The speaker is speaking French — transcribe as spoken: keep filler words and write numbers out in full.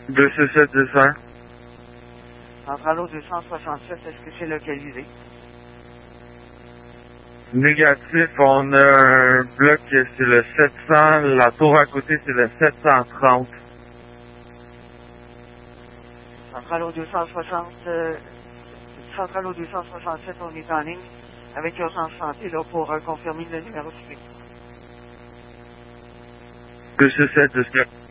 deux cent sept deux cents. Centrale au deux cent soixante-sept, est-ce que c'est localisé? Négatif, on a un bloc, c'est le sept cents, la tour à côté, c'est le sept cent trente. Centrale au deux cent soixante, euh, Centrale au deux cent soixante-sept, on est en ligne avec Urgence Santé là, pour euh, confirmer le numéro suivi. deux cent sept deux cents.